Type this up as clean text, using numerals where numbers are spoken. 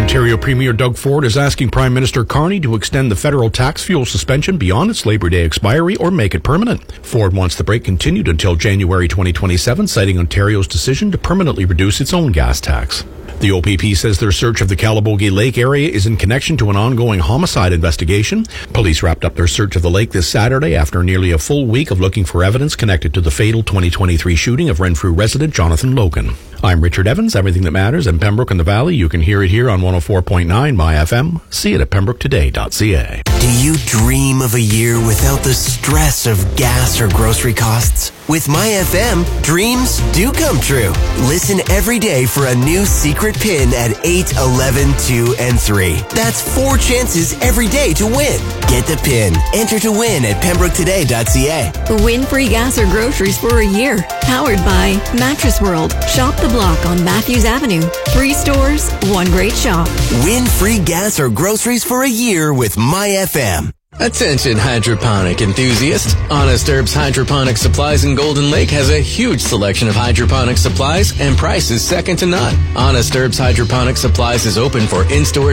Ontario Premier Doug Ford is asking Prime Minister Carney to extend the federal tax fuel suspension beyond its Labor Day expiry or make it permanent. Ford wants the break continued until January 2027, citing Ontario's decision to permanently reduce its own gas tax. The OPP says their search of the Calabogie Lake area is in connection to an ongoing homicide investigation. Police wrapped up their search of the lake this Saturday after nearly a full week of looking for evidence connected to the fatal 2023 shooting of Renfrew resident Jonathan Logan. I'm Richard Evans. Everything that matters in Pembroke and the Valley, you can hear it here on 104.9 My FM. See it at pembrooketoday.ca. Do you dream of a year without the stress of gas or grocery costs? With My FM, dreams do come true. Listen every day for a new secret pin at 8, 11, 2, and 3. That's 4 chances every day to win. Get the pin. Enter to win at pembrooketoday.ca. Win free gas or groceries for a year. Powered by Mattress World. Shop the block on Matthews Avenue. 3 stores, 1 great shop. Win free gas or groceries for a year with My FM. Attention hydroponic enthusiasts. Honest Herbs Hydroponic Supplies in Golden Lake has a huge selection of hydroponic supplies and prices second to none. Honest Herbs Hydroponic Supplies is open for in-store